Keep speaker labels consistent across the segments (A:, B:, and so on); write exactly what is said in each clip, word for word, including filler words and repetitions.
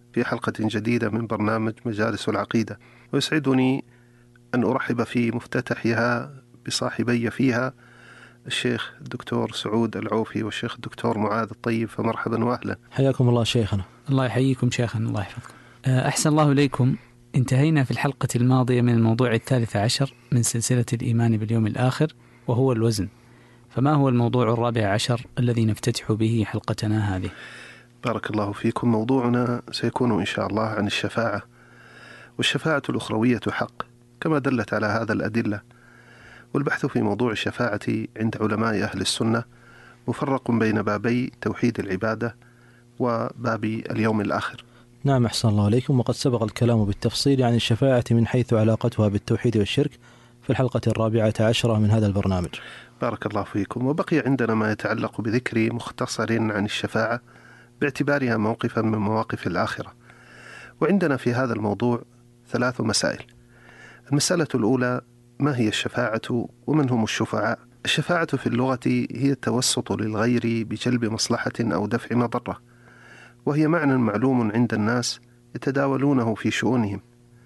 A: في حلقة جديدة من برنامج مجالس العقيدة، ويسعدني أن أرحب في مفتتحها بصاحبي فيها الشيخ الدكتور سعود العوفي والشيخ الدكتور معاذ الطيب، فمرحبا وأهلا.
B: حياكم الله شيخنا.
C: الله يحييكم شيخنا، الله يحفظكم. أحسن الله إليكم. انتهينا في الحلقة الماضية من الموضوع الثالث عشر من سلسلة الإيمان باليوم الآخر، وهو الوزن. فما هو الموضوع الرابع عشر الذي نفتتح به حلقتنا هذه؟
A: بارك الله فيكم. موضوعنا سيكون إن شاء الله عن الشفاعة، والشفاعة الأخروية حق كما دلت على هذا الأدلة. والبحث في موضوع الشفاعة عند علماء أهل السنة مفرق بين بابي توحيد العبادة وباب اليوم الآخر.
B: نعم، أحسن الله عليكم. وقد سبق الكلام بالتفصيل عن الشفاعة من حيث علاقتها بالتوحيد والشرك في الحلقة الرابعة عشرة من هذا البرنامج.
A: بارك الله فيكم. وبقي عندنا ما يتعلق بذكر مختصر عن الشفاعة باعتبارها موقفا من مواقف الآخرة. وعندنا في هذا الموضوع ثلاث مسائل. المسألة الأولى: ما هي الشفاعة ومن هم الشفعاء؟ الشفاعة في اللغة هي التوسط للغير بجلب مصلحة أو دفع مضرة، وهي معنى معلوم عند الناس يتداولونه في شؤونهم.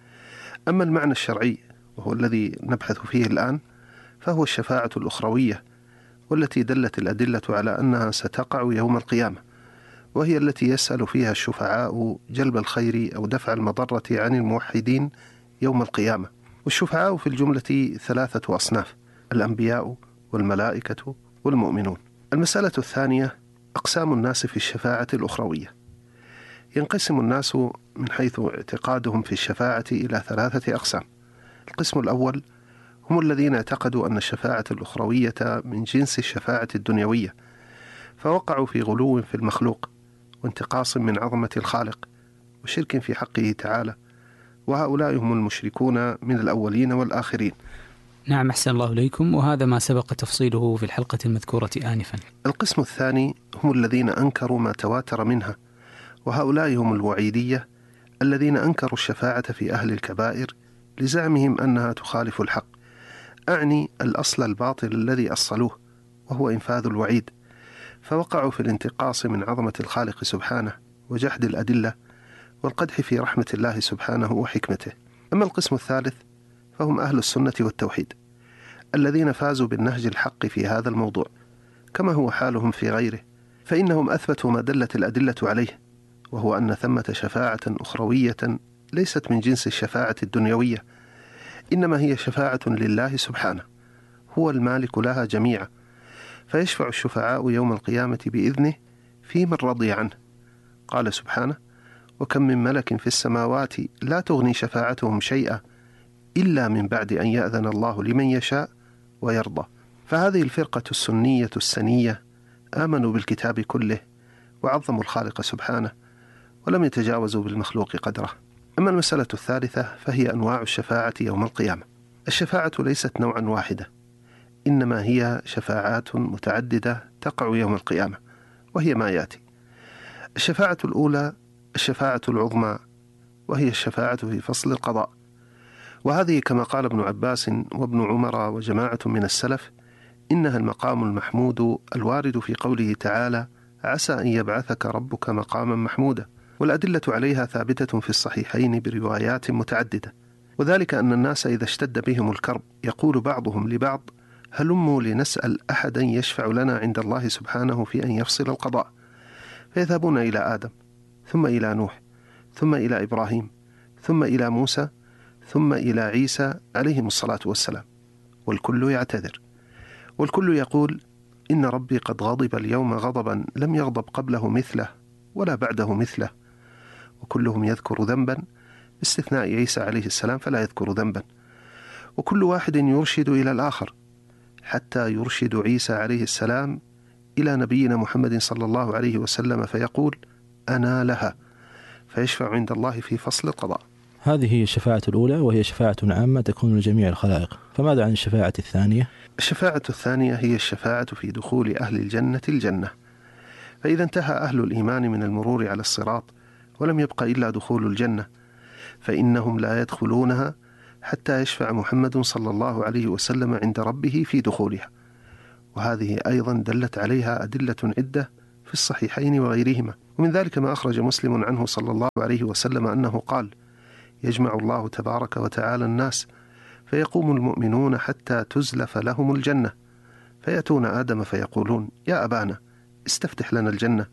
A: أما المعنى الشرعي وهو الذي نبحث فيه الآن فهو الشفاعة الأخروية، والتي دلت الأدلة على أنها ستقع يوم القيامة، وهي التي يسأل فيها الشفعاء جلب الخير أو دفع المضرة عن الموحدين يوم القيامة. والشفعاء في الجملة ثلاثة أصناف: الأنبياء والملائكة والمؤمنون. المسألة الثانية: أقسام الناس في الشفاعة الأخروية. ينقسم الناس من حيث اعتقادهم في الشفاعة إلى ثلاثة أقسام. القسم الأول هم الذين اعتقدوا أن الشفاعة الأخروية من جنس الشفاعة الدنيوية، فوقعوا في غلو في المخلوق وانتقاص من عظمة الخالق وشرك في حقه تعالى، وهؤلاء هم المشركون من الأولين والآخرين.
C: نعم، أحسن الله إليكم. وهذا ما سبق تفصيله في الحلقة المذكورة آنفا.
A: القسم الثاني هم الذين أنكروا ما تواتر منها، وهؤلاء هم الوعيدية الذين أنكروا الشفاعة في أهل الكبائر لزعمهم أنها تخالف الحق، أعني الأصل الباطل الذي أصلوه وهو إنفاذ الوعيد، فوقعوا في الانتقاص من عظمة الخالق سبحانه وجحد الأدلة والقدح في رحمة الله سبحانه وحكمته. أما القسم الثالث فهم أهل السنة والتوحيد الذين فازوا بالنهج الحق في هذا الموضوع، كما هو حالهم في غيره، فإنهم أثبتوا ما دلت الأدلة عليه، وهو أن ثمة شفاعة أخروية ليست من جنس الشفاعة الدنيوية، إنما هي شفاعة لله سبحانه، هو المالك لها جميعا، فيشفع الشفعاء يوم القيامة بإذنه في من رضي عنه. قال سبحانه: وكم من ملك في السماوات لا تغني شفاعتهم شيئا إلا من بعد أن يأذن الله لمن يشاء ويرضى. فهذه الفرقة السنية السنية آمنوا بالكتاب كله وعظموا الخالق سبحانه ولم يتجاوزوا بالمخلوق قدره. أما المسألة الثالثة فهي أنواع الشفاعة يوم القيامة. الشفاعة ليست نوعا واحدة، إنما هي شفاعات متعددة تقع يوم القيامة، وهي ما يأتي. الشفاعة الأولى الشفاعة العظمى، وهي الشفاعة في فصل القضاء، وهذه كما قال ابن عباس وابن عمر وجماعة من السلف إنها المقام المحمود الوارد في قوله تعالى: عسى أن يبعثك ربك مقاما محمودا. والأدلة عليها ثابتة في الصحيحين بروايات متعددة، وذلك أن الناس إذا اشتد بهم الكرب يقول بعضهم لبعض: هلموا لنسأل أحدا يشفع لنا عند الله سبحانه في أن يفصل القضاء، فيذهبون إلى آدم، ثم إلى نوح، ثم إلى إبراهيم، ثم إلى موسى، ثم إلى عيسى عليهم الصلاة والسلام، والكل يعتذر، والكل يقول: إن ربي قد غضب اليوم غضبا لم يغضب قبله مثله ولا بعده مثله. وكلهم يذكر ذنبا باستثناء عيسى عليه السلام فلا يذكر ذنبا، وكل واحد يرشد إلى الآخر حتى يرشد عيسى عليه السلام إلى نبينا محمد صلى الله عليه وسلم فيقول: أنا لها، فيشفع عند الله في فصل القضاء.
B: هذه هي الشفاعة الأولى، وهي شفاعة عامة تكون لجميع الخلائق. فماذا عن الشفاعة الثانية؟
A: الشفاعة الثانية هي الشفاعة في دخول أهل الجنة الجنة. فإذا انتهى أهل الإيمان من المرور على الصراط ولم يبق إلا دخول الجنة، فإنهم لا يدخلونها حتى يشفع محمد صلى الله عليه وسلم عند ربه في دخولها. وهذه أيضا دلت عليها أدلة عدة في الصحيحين وغيرهما. ومن ذلك ما أخرج مسلم عنه صلى الله عليه وسلم أنه قال: يجمع الله تبارك وتعالى الناس فيقوم المؤمنون حتى تزلف لهم الجنة، فيأتون آدم فيقولون: يا أبانا استفتح لنا الجنة،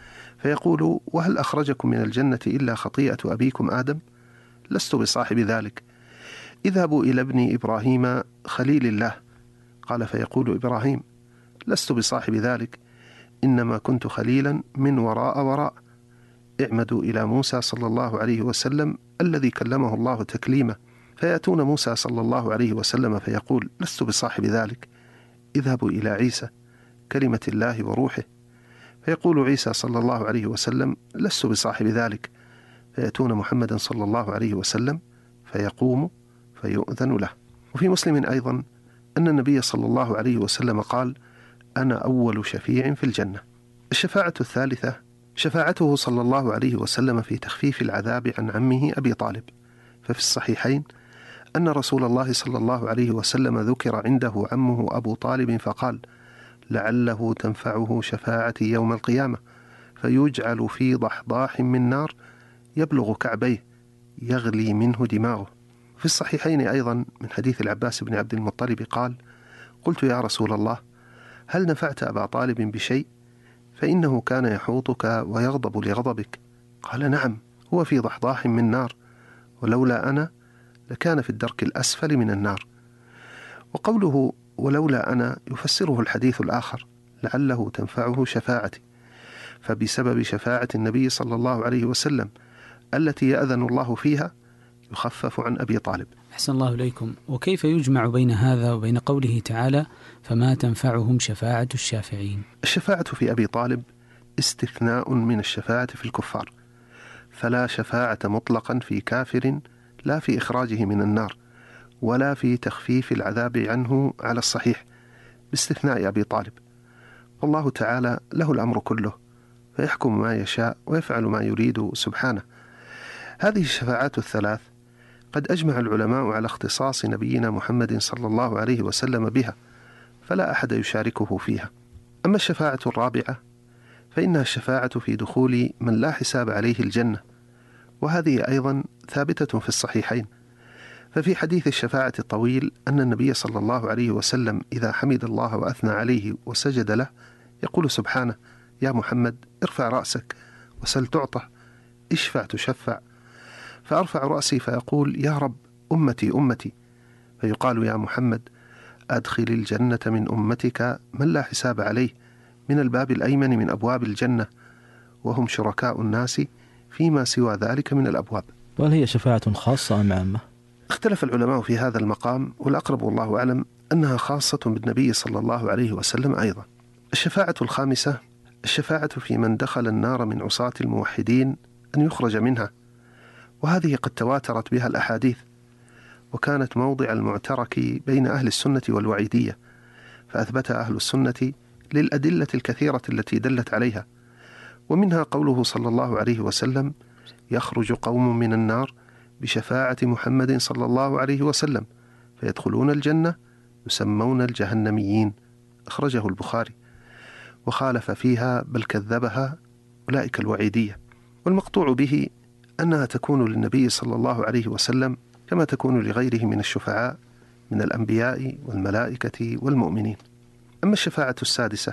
A: فيقول: وهل أخرجكم من الجنة إلا خطيئة أبيكم آدم؟ لست بصاحب ذلك، اذهبوا إلى ابن إبراهيم خليل الله. قال فيقول إبراهيم: لست بصاحب ذلك، إنما كنت خليلا من وراء وراء. اعمدوا إلى موسى صلى الله عليه وسلم الذي كلمه الله تكليما، فيأتون موسى صلى الله عليه وسلم فيقول: لست بصاحب ذلك، اذهبوا إلى عيسى كلمة الله وروحه. فيقول عيسى صلى الله عليه وسلم: لست بصاحب ذلك. فيأتون محمدا صلى الله عليه وسلم فيقوم فيؤذن له. وفي مسلم أيضا أن النبي صلى الله عليه وسلم قال: أنا أول شفيع في الجنة. الشفاعة الثالثة شفاعته صلى الله عليه وسلم في تخفيف العذاب عن عمه أبي طالب. ففي الصحيحين أن رسول الله صلى الله عليه وسلم ذكر عنده عمه أبو طالب فقال: لعله تنفعه شفاعتي يوم القيامة، فيجعل في ضحضاح من نار يبلغ كعبيه يغلي منه دماغه. في الصحيحين أيضا من حديث العباس بن عبد المطلب قال: قلت يا رسول الله هل نفعت أبا طالب بشيء؟ فإنه كان يحوطك ويغضب لغضبك. قال: نعم، هو في ضحضاح من نار، ولولا أنا لكان في الدرك الأسفل من النار. وقوله ولولا أنا يفسره الحديث الآخر: لعله تنفعه شفاعتي، فبسبب شفاعة النبي صلى الله عليه وسلم التي يأذن الله فيها يخفف عن أبي طالب.
C: أحسن الله إليكم. وكيف يجمع بين هذا وبين قوله تعالى: فما تنفعهم شفاعة الشافعين؟
A: الشفاعة في أبي طالب استثناء من الشفاعة في الكفار، فلا شفاعة مطلقا في كافر، لا في إخراجه من النار ولا في تخفيف العذاب عنه على الصحيح، باستثناء أبي طالب. والله تعالى له الأمر كله، فيحكم ما يشاء ويفعل ما يريد سبحانه. هذه الشفاعات الثلاث قد أجمع العلماء على اختصاص نبينا محمد صلى الله عليه وسلم بها، فلا أحد يشاركه فيها. أما الشفاعة الرابعة فإنها الشفاعة في دخول من لا حساب عليه الجنة، وهذه أيضا ثابتة في الصحيحين. ففي حديث الشفاعة الطويل أن النبي صلى الله عليه وسلم إذا حمد الله وأثنى عليه وسجد له يقول سبحانه: يا محمد ارفع رأسك وسل تعطى، اشفع تشفع. فأرفع رأسي فيقول: يا رب أمتي أمتي. فيقال: يا محمد أدخل الجنة من أمتك من لا حساب عليه من الباب الأيمن من أبواب الجنة، وهم شركاء الناس فيما سوى ذلك من الأبواب.
B: وهل هي شفاعة خاصة أم عامة؟
A: اختلف العلماء في هذا المقام، والأقرب والله أعلم أنها خاصة بالنبي صلى الله عليه وسلم أيضا. الشفاعة الخامسة الشفاعة في من دخل النار من عصاة الموحدين أن يخرج منها، وهذه قد تواترت بها الأحاديث، وكانت موضع المعترك بين أهل السنة والوعيدية، فأثبتها أهل السنة للأدلة الكثيرة التي دلت عليها، ومنها قوله صلى الله عليه وسلم: يخرج قوم من النار بشفاعة محمد صلى الله عليه وسلم فيدخلون الجنة يسمون الجهنميين، أخرجه البخاري. وخالف فيها بل كذبها أولئك الوعيدية. والمقطوع به أنها تكون للنبي صلى الله عليه وسلم كما تكون لغيره من الشفعاء من الأنبياء والملائكة والمؤمنين. أما الشفاعة السادسة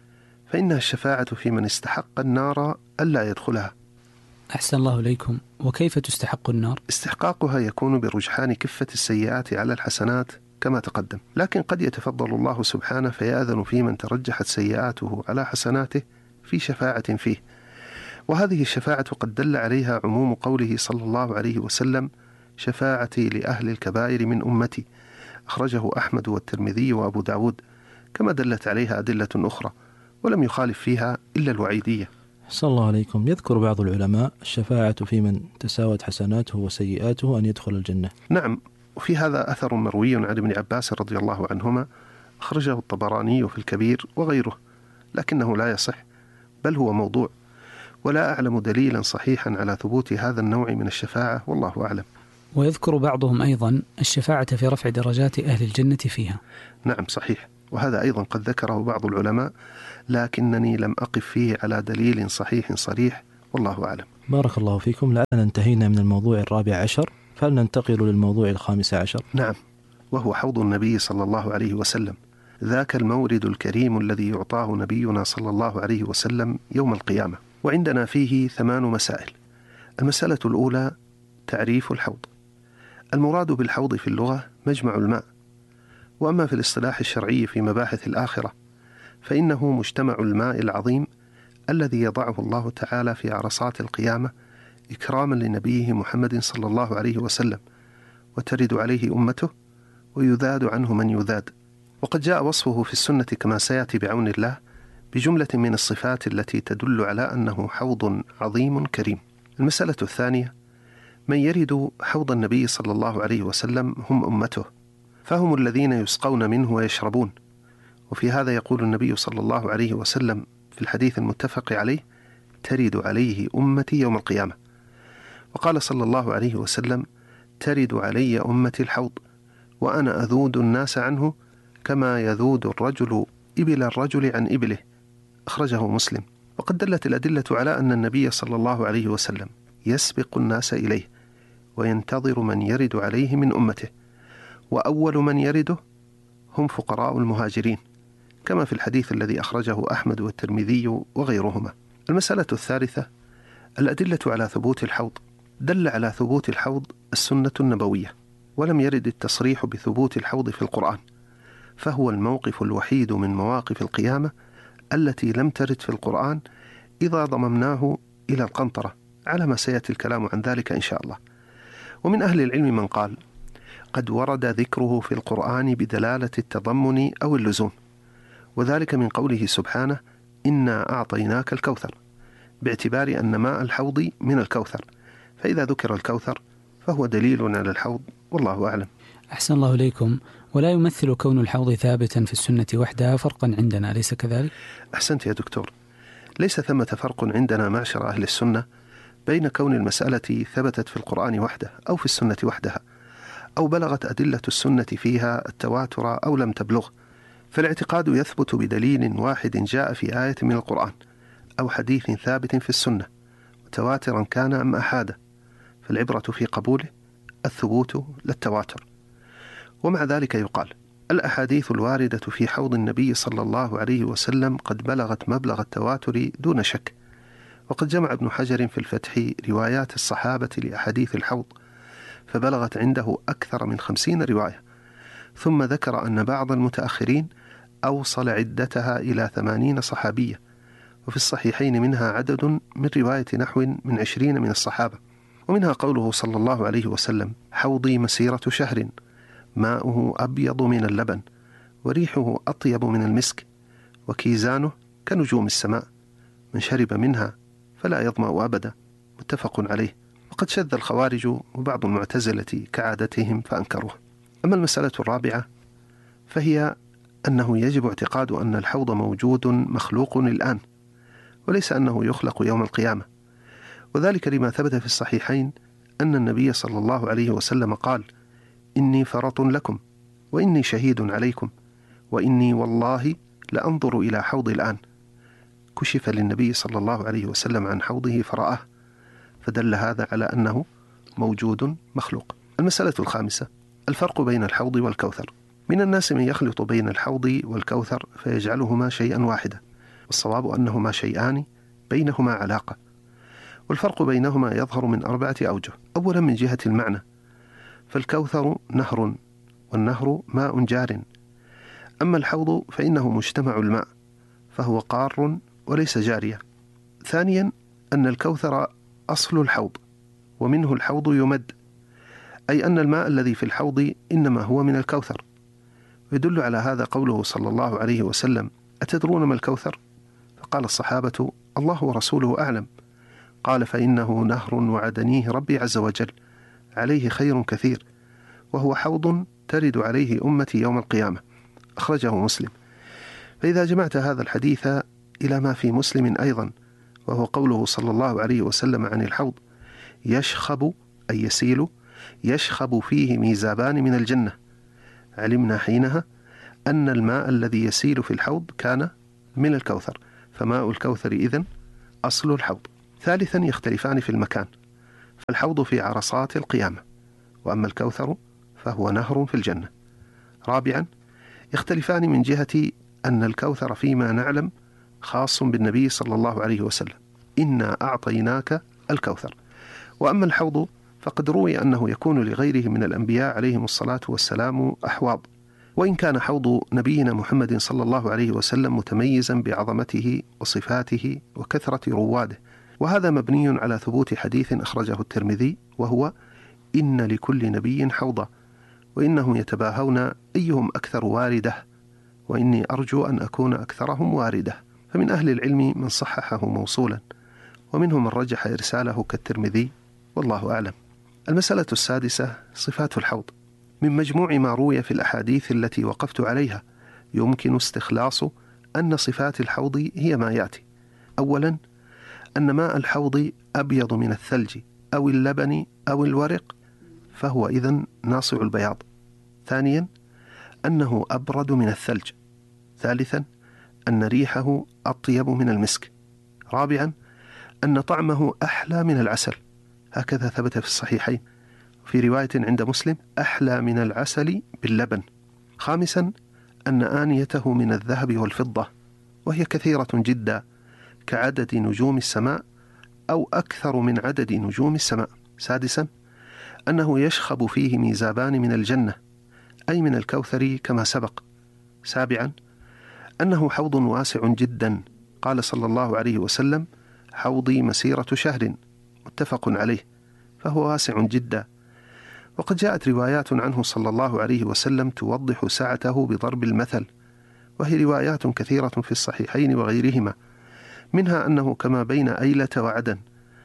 A: فإنها الشفاعة في من استحق النار ألا يدخلها.
C: أحسن الله إليكم. وكيف تستحق النار؟
A: استحقاقها يكون برجحان كفة السيئات على الحسنات كما تقدم، لكن قد يتفضل الله سبحانه فيأذن في من ترجحت سيئاته على حسناته في شفاعة فيه. وهذه الشفاعة قد دل عليها عموم قوله صلى الله عليه وسلم: شفاعتي لأهل الكبائر من أمتي، أخرجه أحمد والترمذي وأبو داود، كما دلت عليها أدلة أخرى، ولم يخالف فيها إلا الوعيدية.
B: صلى الله عليكم. يذكر بعض العلماء الشفاعة في من تساوت حسناته وسيئاته أن يدخل الجنة.
A: نعم، وفي هذا أثر مروي عن ابن عباس رضي الله عنهما، أخرجه الطبراني في الكبير وغيره، لكنه لا يصح، بل هو موضوع، ولا أعلم دليلا صحيحا على ثبوت هذا النوع من الشفاعة، والله أعلم.
C: ويذكر بعضهم أيضا الشفاعة في رفع درجات أهل الجنة فيها.
A: نعم صحيح، وهذا أيضا قد ذكره بعض العلماء، لكنني لم أقف فيه على دليل صحيح صريح والله أعلم.
B: بارك الله فيكم. لعلنا انتهينا من الموضوع الرابع عشر، فلننتقل للموضوع الخامس عشر.
A: نعم، وهو حوض النبي صلى الله عليه وسلم، ذاك المورد الكريم الذي يعطاه نبينا صلى الله عليه وسلم يوم القيامة. وعندنا فيه ثمان مسائل. المسألة الأولى تعريف الحوض. المراد بالحوض في اللغة مجمع الماء، وأما في الاصطلاح الشرعي في مباحث الآخرة فإنه مجتمع الماء العظيم الذي يضعه الله تعالى في عرصات القيامة إكراما لنبيه محمد صلى الله عليه وسلم، وترد عليه أمته ويذاد عنه من يذاد. وقد جاء وصفه في السنة كما سيأتي بعون الله بجملة من الصفات التي تدل على أنه حوض عظيم كريم. المسألة الثانية من يرد حوض النبي صلى الله عليه وسلم هم أمته، فهم الذين يسقون منه ويشربون. وفي هذا يقول النبي صلى الله عليه وسلم في الحديث المتفق عليه: ترد عليه أمتي يوم القيامة. وقال صلى الله عليه وسلم: ترد علي أمتي الحوض وأنا أذود الناس عنه كما يذود الرجل إبل الرجل عن إبله. أخرجه مسلم. وقد دلت الأدلة على أن النبي صلى الله عليه وسلم يسبق الناس إليه وينتظر من يرد عليه من أمته، وأول من يرده هم فقراء المهاجرين، كما في الحديث الذي أخرجه أحمد والترمذي وغيرهما. المسألة الثالثة الأدلة على ثبوت الحوض. دل على ثبوت الحوض السنة النبوية، ولم يرد التصريح بثبوت الحوض في القرآن، فهو الموقف الوحيد من مواقف القيامة التي لم ترد في القرآن إذا ضممناه إلى القنطرة، على ما سيأتي الكلام عن ذلك إن شاء الله. ومن أهل العلم من قال قد ورد ذكره في القرآن بدلالة التضمن أو اللزوم، وذلك من قوله سبحانه: إنا أعطيناك الكوثر، باعتبار أن ماء الحوض من الكوثر، فإذا ذكر الكوثر فهو دليل على الحوض، والله أعلم.
C: أحسن الله إليكم. ولا يمثل كون الحوض ثابتا في السنة وحدها فرقا عندنا، أليس كذلك؟
A: أحسنت يا دكتور. ليس ثمة فرق عندنا معشر أهل السنة بين كون المسألة ثبتت في القرآن وحده أو في السنة وحدها، أو بلغت أدلة السنة فيها التواتر أو لم تبلغ. فالاعتقاد يثبت بدليل واحد جاء في آية من القرآن أو حديث ثابت في السنة، متواترا كان أم أحادا، فالعبرة في قبوله الثبوت للتواتر. ومع ذلك يقال الأحاديث الواردة في حوض النبي صلى الله عليه وسلم قد بلغت مبلغ التواتر دون شك. وقد جمع ابن حجر في الفتح روايات الصحابة لأحاديث الحوض فبلغت عنده أكثر من خمسين رواية، ثم ذكر أن بعض المتأخرين أوصل عدتها إلى ثمانين صحابية، وفي الصحيحين منها عدد من رواية نحو من عشرين من الصحابة. ومنها قوله صلى الله عليه وسلم: حوضي مسيرة شهر ماؤه أبيض من اللبن وريحه أطيب من المسك وكيزانه كنجوم السماء، من شرب منها فلا يظمأ أبدا، متفق عليه. وقد شذ الخوارج وبعض المعتزلة كعادتهم فأنكروه. أما المسألة الرابعة فهي أنه يجب اعتقاد أن الحوض موجود مخلوق الآن، وليس أنه يخلق يوم القيامة، وذلك لما ثبت في الصحيحين أن النبي صلى الله عليه وسلم قال: إني فرط لكم وإني شهيد عليكم وإني والله لأنظر إلى حوضي الآن. كشف للنبي صلى الله عليه وسلم عن حوضه فرآه، فدل هذا على أنه موجود مخلوق. المسألة الخامسة الفرق بين الحوض والكوثر. من الناس من يخلط بين الحوض والكوثر فيجعلهما شيئا واحدا، والصواب أنهما شيئان بينهما علاقة، والفرق بينهما يظهر من أربعة أوجه. أولا من جهة المعنى، فالكوثر نهر، والنهر ماء جار، أما الحوض فإنه مجتمع الماء فهو قار وليس جاريا. ثانيا أن الكوثر أصل الحوض، ومنه الحوض يمد، أي أن الماء الذي في الحوض إنما هو من الكوثر. ويدل على هذا قوله صلى الله عليه وسلم: أتدرون ما الكوثر؟ فقال الصحابة: الله ورسوله أعلم. قال: فإنه نهر وعدنيه ربي عز وجل، عليه خير كثير، وهو حوض ترد عليه أمتي يوم القيامة. أخرجه مسلم. فإذا جمعت هذا الحديث إلى ما في مسلم أيضا، وهو قوله صلى الله عليه وسلم عن الحوض: يشخب أي يسيل، يشخب فيه ميزابان من الجنة، علمنا حينها أن الماء الذي يسيل في الحوض كان من الكوثر، فماء الكوثر إذن أصل الحوض. ثالثا يختلفان في المكان، فالحوض في عرصات القيامة، وأما الكوثر فهو نهر في الجنة. رابعا يختلفان من جهة أن الكوثر فيما نعلم خاص بالنبي صلى الله عليه وسلم، إنا أعطيناك الكوثر، وأما الحوض فقد روي أنه يكون لغيره من الأنبياء عليهم الصلاة والسلام أحواض، وإن كان حوض نبينا محمد صلى الله عليه وسلم متميزا بعظمته وصفاته وكثرة رواده، وهذا مبني على ثبوت حديث أخرجه الترمذي، وهو إن لكل نبي حوضا وإنهم يتباهون أيهم أكثر واردة، وإني أرجو أن أكون أكثرهم واردة. فمن أهل العلم من صححه موصولا، ومنهم من رجح إرساله كالترمذي، والله أعلم. المسألة السادسة صفات الحوض. من مجموع ما روي في الأحاديث التي وقفت عليها يمكن استخلاص أن صفات الحوض هي ما يأتي. أولا أن ماء الحوض أبيض من الثلج أو اللبن أو الورق، فهو إذن ناصع البياض. ثانيا أنه أبرد من الثلج. ثالثا أن ريحه أطيب من المسك. رابعا أن طعمه أحلى من العسل، هكذا ثبت في الصحيحين، في رواية عند مسلم أحلى من العسل باللبن. خامسا أن آنيته من الذهب والفضة، وهي كثيرة جدا كعدد نجوم السماء أو أكثر من عدد نجوم السماء. سادسا أنه يشخب فيه ميزابان من الجنة، أي من الكوثر كما سبق. سابعا أنه حوض واسع جدا، قال صلى الله عليه وسلم حوضي مسيرة شهر، متفق عليه، فهو واسع جدا. وقد جاءت روايات عنه صلى الله عليه وسلم توضح سعته بضرب المثل، وهي روايات كثيرة في الصحيحين وغيرهما، منها أنه كما بين أيلة وعدن،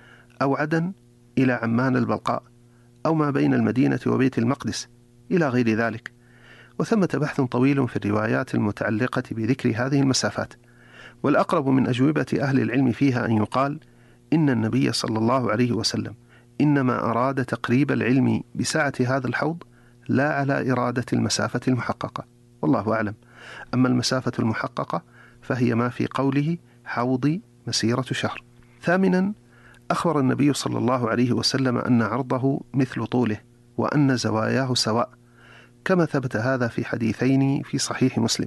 A: أو عدن إلى عمان البلقاء، أو ما بين المدينة وبيت المقدس إلى غير ذلك. وثمة بحث طويل في الروايات المتعلقة بذكر هذه المسافات، والأقرب من أجوبة أهل العلم فيها أن يقال إن النبي صلى الله عليه وسلم إنما أراد تقريب العلم بسعة هذا الحوض، لا على إرادة المسافة المحققة، والله أعلم. أما المسافة المحققة فهي ما في قوله حوضي مسيرة شهر. ثامنا أخبر النبي صلى الله عليه وسلم أن عرضه مثل طوله، وأن زواياه سواء، كما ثبت هذا في حديثين في صحيح مسلم.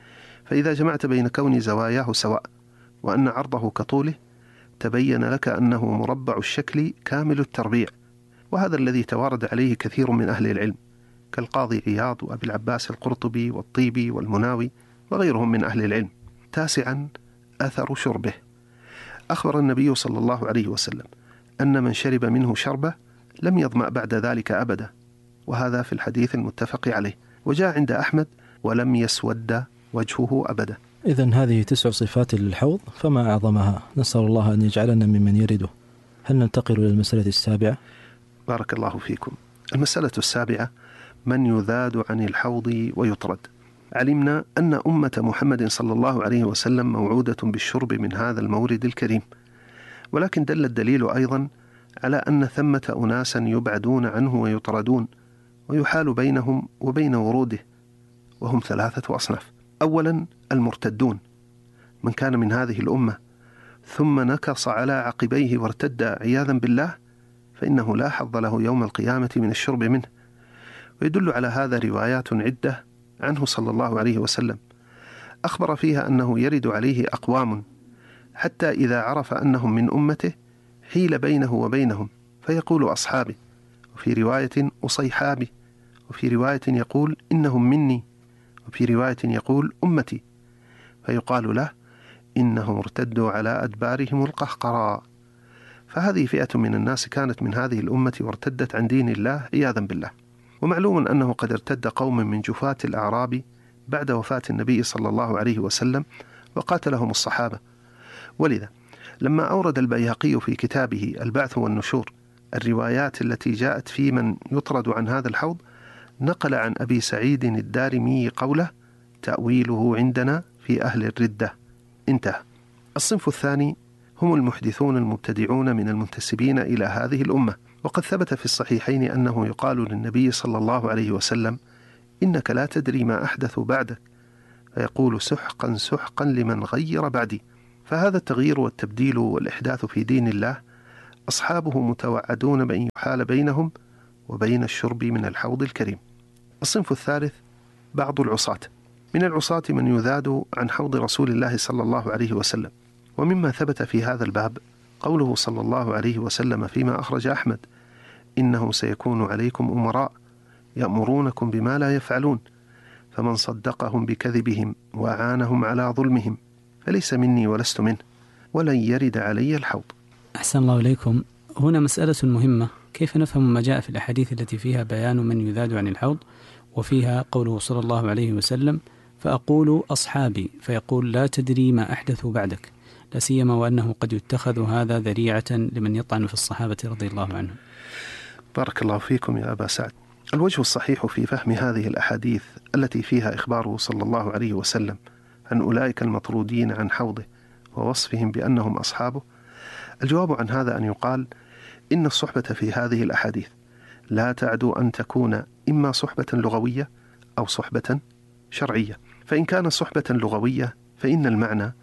A: فإذا جمعت بين كون زواياه سواء وأن عرضه كطوله، تبين لك أنه مربع الشكل كامل التربيع، وهذا الذي توارد عليه كثير من أهل العلم كالقاضي عياض وأبي العباس القرطبي والطيبي والمناوي وغيرهم من أهل العلم. تاسعا أثر شربه. أخبر النبي صلى الله عليه وسلم أن من شرب منه شربة لم يظمأ بعد ذلك أبدا، وهذا في الحديث المتفق عليه، وجاء عند أحمد ولم يسود وجهه أبدا.
B: إذن هذه تسع صفات للحوض، فما أعظمها؟ نسأل الله أن يجعلنا ممن يرده. هل ننتقل إلى المسألة السابعة؟
A: بارك الله فيكم. المسألة السابعة من يذاد عن الحوض ويطرد. علمنا أن أمة محمد صلى الله عليه وسلم موعودة بالشرب من هذا المورد الكريم، ولكن دل الدليل أيضا على أن ثمة أناسا يبعدون عنه ويطردون ويحال بينهم وبين وروده، وهم ثلاثة أصناف. أولا المرتدون، من كان من هذه الأمة ثم نكص على عقبيه وارتد عياذا بالله، فإنه لا حظ له يوم القيامة من الشرب منه. ويدل على هذا روايات عدة عنه صلى الله عليه وسلم أخبر فيها أنه يرد عليه أقوام حتى إذا عرف أنهم من أمته حيل بينه وبينهم فيقول أصحابي، وفي رواية أصيحابي، وفي رواية يقول إنهم مني، وفي رواية يقول أمتي، فيقال له إنهم ارتدوا على أدبارهم القهقراء. فهذه فئة من الناس كانت من هذه الأمة وارتدت عن دين الله عياذا بالله. ومعلوم أنه قد ارتد قوم من جفاة الأعراب بعد وفاة النبي صلى الله عليه وسلم وقاتلهم الصحابة. ولذا لما أورد البيهقي في كتابه البعث والنشور الروايات التي جاءت في من يطرد عن هذا الحوض، نقل عن أبي سعيد الدارمي قوله تأويله عندنا في أهل الردة. انتهى. الصنف الثاني هم المحدثون المبتدعون من المنتسبين إلى هذه الأمة، وقد ثبت في الصحيحين أنه يقال للنبي صلى الله عليه وسلم إنك لا تدري ما أحدث بعدك، فيقول سحقا سحقا لمن غير بعدي. فهذا التغيير والتبديل والإحداث في دين الله أصحابه متوعدون بأن يحال بينهم وبين الشرب من الحوض الكريم. الصنف الثالث بعض العصاة. من العصاة من يذاد عن حوض رسول الله صلى الله عليه وسلم. ومما ثبت في هذا الباب قوله صلى الله عليه وسلم فيما أخرج أحمد: إنه سيكون عليكم أمراء يأمرونكم بما لا يفعلون، فمن صدقهم بكذبهم وأعانهم على ظلمهم فليس مني ولست منه، ولن يرد علي الحوض.
C: أحسن الله إليكم. هنا مسألة مهمة، كيف نفهم ما جاء في الأحاديث التي فيها بيان من يذاد عن الحوض، وفيها قوله صلى الله عليه وسلم: فأقول أصحابي، فيقول: لا تدري ما أحدثوا بعدك، لا سيما وأنه قد يتخذ هذا ذريعة لمن يطعن في الصحابة رضي الله عنهم.
A: بارك الله فيكم يا أبا سعد. الوجه الصحيح في فهم هذه الأحاديث التي فيها إخباره صلى الله عليه وسلم عن أولئك المطرودين عن حوضه ووصفهم بأنهم أصحابه، الجواب عن هذا أن يقال إن الصحبة في هذه الأحاديث لا تعدو أن تكون إما صحبة لغوية أو صحبة شرعية. فإن كان صحبة لغوية فإن المعنى: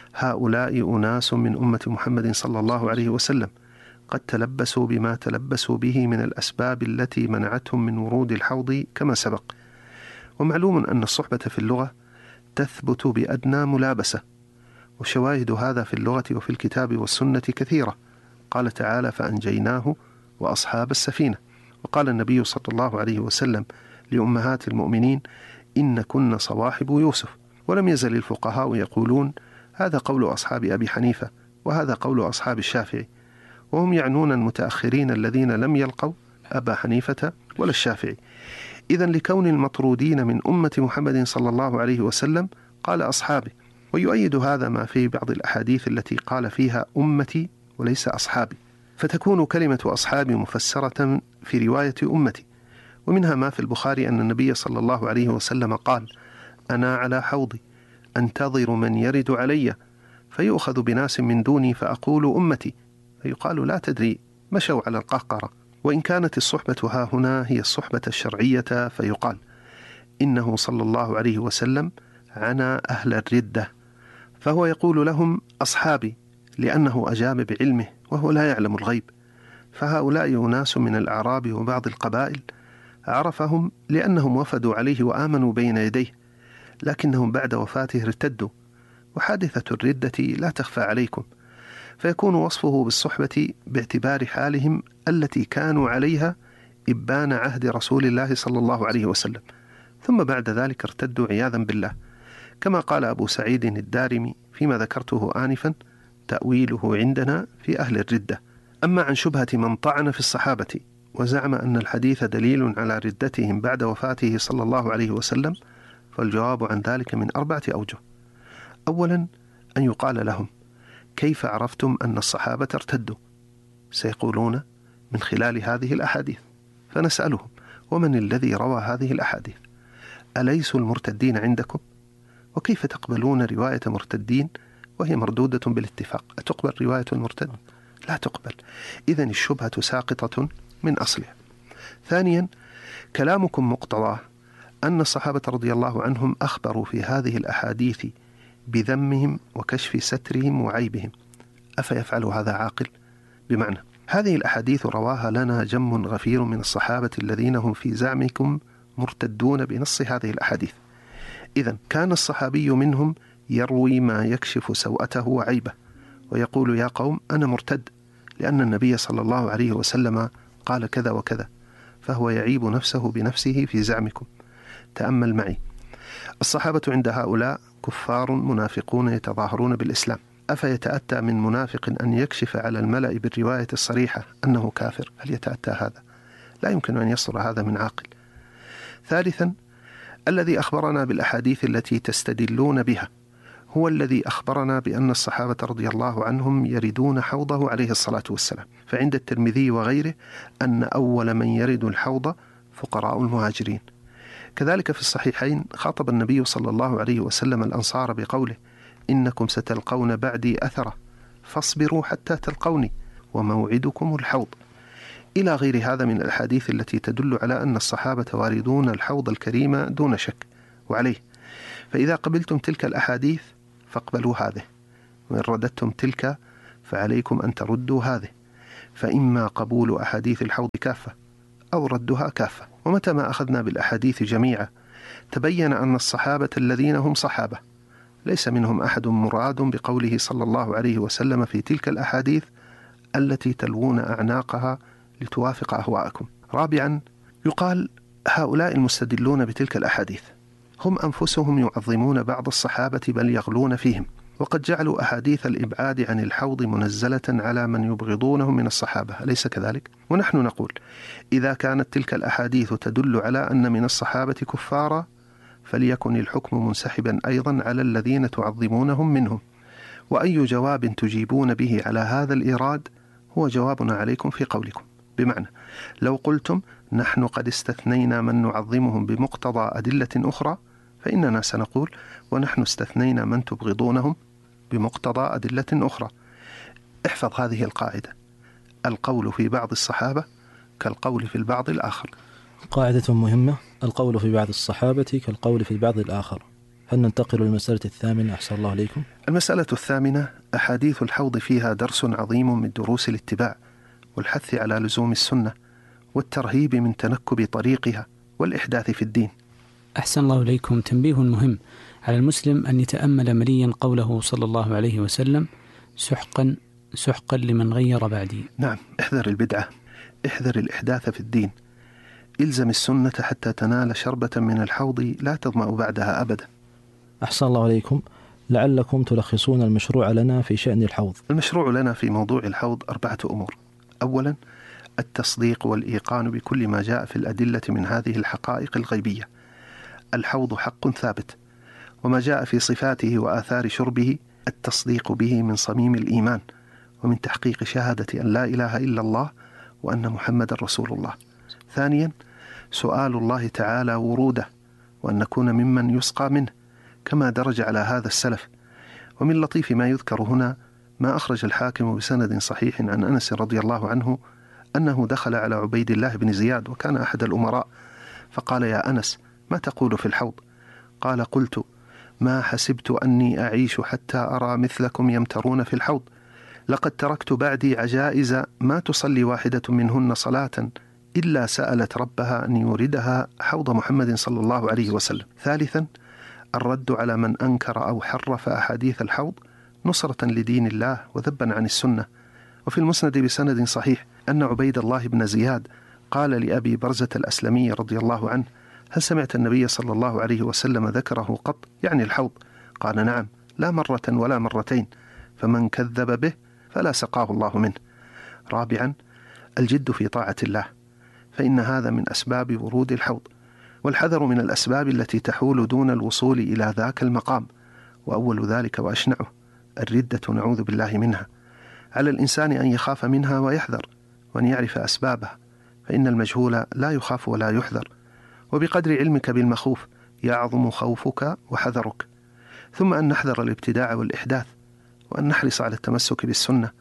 A: هؤلاء أناس من أمة محمد صلى الله عليه وسلم قد تلبسوا بما تلبسوا به من الأسباب التي منعتهم من ورود الحوض كما سبق. ومعلوم أن الصحبة في اللغة تثبت بأدنى ملابسة، وشواهد هذا في اللغة وفي الكتاب والسنة كثيرة. قال تعالى: فأنجيناه وأصحاب السفينة. وقال النبي صلى الله عليه وسلم لأمهات المؤمنين: إن كن صواحب يوسف. ولم يزل الفقهاء يقولون: هذا قول أصحاب أبي حنيفة، وهذا قول أصحاب الشافعي، وهم يعنون المتأخرين الذين لم يلقوا أبا حنيفة ولا الشافعي. إذن لكون المطرودين من أمة محمد صلى الله عليه وسلم قال أصحابي. ويؤيد هذا ما في بعض الأحاديث التي قال فيها أمتي وليس أصحابي، فتكون كلمة أصحابي مفسرة في رواية أمتي. ومنها ما في البخاري أن النبي صلى الله عليه وسلم قال: أنا على حوضي أنتظر من يرد علي، فيؤخذ بناس من دوني فأقول أمتي، فيقال: لا تدري مشوا على القهقرة. وإن كانت الصحبة ها هنا هي الصحبة الشرعية فيقال: إنه صلى الله عليه وسلم عنا أهل الردة، فهو يقول لهم أصحابي لأنه أجاب بعلمه وهو لا يعلم الغيب. فهؤلاء أناس من الأعراب وبعض القبائل عرفهم لأنهم وفدوا عليه وآمنوا بين يديه، لكنهم بعد وفاته ارتدوا، وحادثة الردة لا تخفى عليكم، فيكون وصفه بالصحبة باعتبار حالهم التي كانوا عليها إبان عهد رسول الله صلى الله عليه وسلم، ثم بعد ذلك ارتدوا عياذا بالله، كما قال أبو سعيد الدارمي فيما ذكرته آنفا: تأويله عندنا في أهل الردة. أما عن شبهة من طعن في الصحابة وزعم أن الحديث دليل على ردتهم بعد وفاته صلى الله عليه وسلم، فالجواب عن ذلك من أربعة أوجه. أولا، أن يقال لهم: كيف عرفتم أن الصحابة ارتدوا؟ سيقولون: من خلال هذه الأحاديث. فنسألهم: ومن الذي روى هذه الأحاديث؟ أليسوا المرتدين عندكم؟ وكيف تقبلون رواية مرتدين وهي مردودة بالاتفاق؟ أتقبل رواية المرتد؟ لا تقبل. إذن الشبهة ساقطة من أصلها. ثانيا، كلامكم مقتضاه أن الصحابة رضي الله عنهم أخبروا في هذه الأحاديث بذمهم وكشف سترهم وعيبهم، أفيفعل هذا عاقل؟ بمعنى هذه الأحاديث رواها لنا جم غفير من الصحابة الذين هم في زعمكم مرتدون بنص هذه الأحاديث. إذن كان الصحابي منهم يروي ما يكشف سوءته وعيبه، ويقول: يا قوم أنا مرتد لأن النبي صلى الله عليه وسلم قال كذا وكذا، فهو يعيب نفسه بنفسه في زعمكم. تأمل معي، الصحابة عند هؤلاء كفار منافقون يتظاهرون بالإسلام، أفيتأتى من منافق أن يكشف على الملأ بالرواية الصريحة أنه كافر؟ هل يتأتى هذا؟ لا يمكن أن يصدر هذا من عاقل. ثالثا، الذي أخبرنا بالأحاديث التي تستدلون بها هو الذي أخبرنا بأن الصحابة رضي الله عنهم يردون حوضه عليه الصلاة والسلام، فعند الترمذي وغيره أن أول من يرد الحوض فقراء المهاجرين. كذلك في الصحيحين خاطب النبي صلى الله عليه وسلم الأنصار بقوله: إنكم ستلقون بعدي أثرة فاصبروا حتى تلقوني وموعدكم الحوض، إلى غير هذا من الحديث التي تدل على أن الصحابة واردون الحوض الكريم دون شك. وعليه فإذا قبلتم تلك الأحاديث فاقبلوا هذه، وإن رددتم تلك فعليكم أن تردوا هذه، فإما قبول أحاديث الحوض كافة أو ردها كافة. ومتى ما أخذنا بالأحاديث جميعا تبين أن الصحابة الذين هم صحابة ليس منهم أحد مراد بقوله صلى الله عليه وسلم في تلك الأحاديث التي تلوون أعناقها لتوافق أهواءكم. رابعا، يقال هؤلاء المستدلون بتلك الأحاديث هم أنفسهم يعظمون بعض الصحابة بل يغلون فيهم، وقد جعلوا أحاديث الإبعاد عن الحوض منزلة على من يبغضونهم من الصحابة، أليس كذلك؟ ونحن نقول إذا كانت تلك الأحاديث تدل على أن من الصحابة كفارا فليكن الحكم منسحبا أيضا على الذين تعظمونهم منهم. وأي جواب تجيبون به على هذا الإيراد هو جوابنا عليكم في قولكم. بمعنى لو قلتم نحن قد استثنينا من نعظمهم بمقتضى أدلة أخرى فإننا سنقول ونحن استثنينا من تبغضونهم بمقتضى أدلة أخرى. احفظ هذه القاعدة: القول في بعض الصحابة كالقول في البعض الآخر.
B: قاعدة مهمة: القول في بعض الصحابة كالقول في البعض الآخر. هل ننتقل للمسألة الثامنة؟ أحسن الله عليكم.
A: المسألة الثامنة: أحاديث الحوض فيها درس عظيم من دروس الاتباع والحث على لزوم السنة والترهيب من تنكب طريقها والإحداث في الدين.
C: أحسن الله إليكم. تنبيه مهم: على المسلم أن يتأمل مليا قوله صلى الله عليه وسلم: سحقا سحقا لمن غير بعدي.
A: نعم، احذر البدعة، احذر الإحداث في الدين، إلزم السنة حتى تنال شربة من الحوض لا تظمأ بعدها أبدا.
B: أحسن الله عليكم. لعلكم تلخصون المشروع لنا في شأن الحوض.
A: المشروع لنا في موضوع الحوض أربعة أمور. أولا، التصديق والإيقان بكل ما جاء في الأدلة من هذه الحقائق الغيبية. الحوض حق ثابت، وما جاء في صفاته وآثار شربه التصديق به من صميم الإيمان ومن تحقيق شهادة أن لا إله إلا الله وأن محمد رسول الله. ثانيا، سؤال الله تعالى وروده وأن نكون ممن يسقى منه كما درج على هذا السلف. ومن لطيف ما يذكر هنا ما أخرج الحاكم بسند صحيح عن أنس رضي الله عنه أنه دخل على عبيد الله بن زياد وكان أحد الأمراء، فقال: يا أنس، ما تقول في الحوض؟ قال: قلت: ما حسبت أني أعيش حتى أرى مثلكم يمترون في الحوض، لقد تركت بعدي عجائز ما تصلي واحدة منهن صلاة إلا سألت ربها أن يوردها حوض محمد صلى الله عليه وسلم. ثالثا، الرد على من أنكر أو حرف أحاديث الحوض نصرة لدين الله وذبا عن السنة. وفي المسند بسند صحيح أن عبيد الله بن زياد قال لأبي برزة الأسلمي رضي الله عنه: هل سمعت النبي صلى الله عليه وسلم ذكره قط؟ يعني الحوض. قال: نعم، لا مرة ولا مرتين، فمن كذب به فلا سقاه الله منه. رابعا، الجد في طاعة الله، فإن هذا من أسباب ورود الحوض، والحذر من الأسباب التي تحول دون الوصول إلى ذاك المقام، وأول ذلك وأشنعه الردة، نعوذ بالله منها. على الإنسان أن يخاف منها ويحذر، وأن يعرف أسبابها، فإن المجهول لا يخاف ولا يحذر، وبقدر علمك بالمخوف يعظم خوفك وحذرك. ثم أن نحذر الابتداع والإحداث، وأن نحرص على التمسك بالسنة.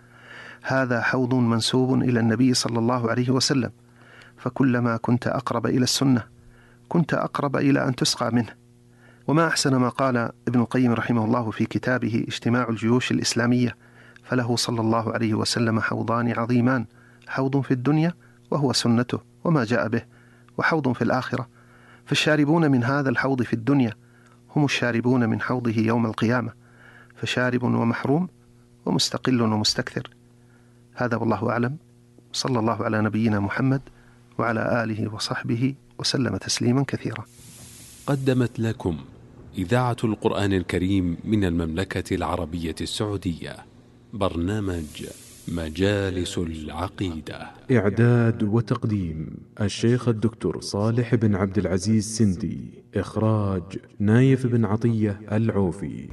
A: هذا حوض منسوب إلى النبي صلى الله عليه وسلم، فكلما كنت أقرب إلى السنة كنت أقرب إلى أن تسقى منه. وما أحسن ما قال ابن القيم رحمه الله في كتابه اجتماع الجيوش الإسلامية: فله صلى الله عليه وسلم حوضان عظيمان، حوض في الدنيا وهو سنته وما جاء به، وحوض في الآخرة، فالشاربون من هذا الحوض في الدنيا هم الشاربون من حوضه يوم القيامة، فشارب ومحروم ومستقل ومستكثر. هذا والله أعلم، صلى الله على نبينا محمد وعلى آله وصحبه وسلم تسليما كثيرا.
D: قدمت لكم إذاعة القرآن الكريم من المملكة العربية السعودية برنامج مجالس العقيدة.
E: إعداد وتقديم الشيخ الدكتور صالح بن عبد العزيز سندي. إخراج نايف بن عطية العوفي.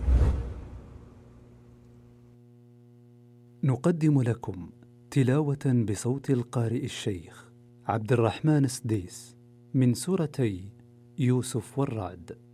F: نقدم لكم تلاوة بصوت القارئ الشيخ عبد الرحمن السديس من سورتي يوسف والرعد.